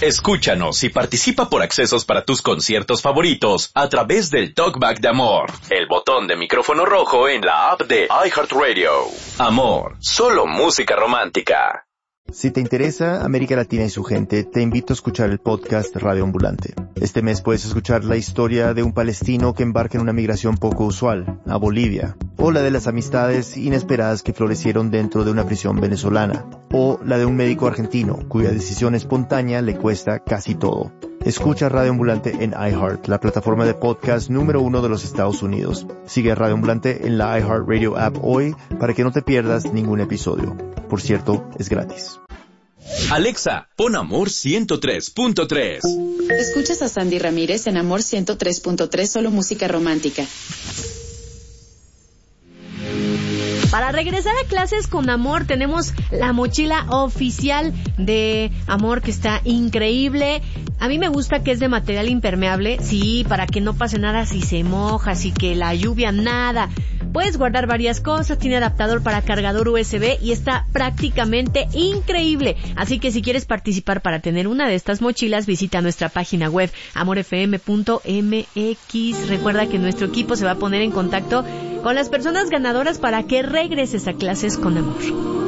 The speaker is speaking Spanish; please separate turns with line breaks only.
Escúchanos y participa por accesos para tus conciertos favoritos a través del Talkback de Amor, el botón de micrófono rojo en la app de iHeartRadio. Amor, solo música romántica.
Si te interesa América Latina y su gente, te invito a escuchar el podcast Radio Ambulante. Este mes puedes escuchar la historia de un palestino que embarca en una migración poco usual, a Bolivia, o la de las amistades inesperadas que florecieron dentro de una prisión venezolana, o la de un médico argentino cuya decisión espontánea le cuesta casi todo. Escucha Radio Ambulante en iHeart, la plataforma de podcast número 1 de los Estados Unidos. Sigue a Radio Ambulante en la iHeartRadio app hoy para que no te pierdas ningún episodio. Por cierto, es gratis.
Alexa, pon Amor 103.3.
Escuchas a Sandy Ramírez en Amor 103.3, solo música romántica.
Para regresar a clases con Amor tenemos la mochila oficial de Amor que está increíble. A mí me gusta que es de material impermeable, sí, para que no pase nada si se moja, así que la lluvia nada. Puedes guardar varias cosas, tiene adaptador para cargador USB y está prácticamente increíble. Así que si quieres participar para tener una de estas mochilas, visita nuestra página web amorfm.mx. Recuerda que nuestro equipo se va a poner en contacto con las personas ganadoras para que regreses a clases con Amor.